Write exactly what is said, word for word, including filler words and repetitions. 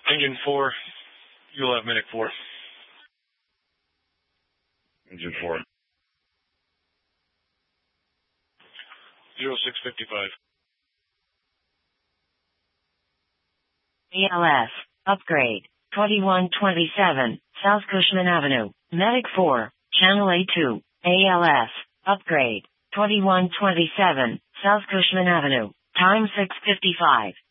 Engine four, you'll have Medic four. Engine four. Zero six fifty-five. A L S, upgrade, twenty-one twenty-seven, South Cushman Avenue, Medic four, Channel A two, A L S, upgrade, twenty-one twenty-seven, South Cushman Avenue, time six fifty-five.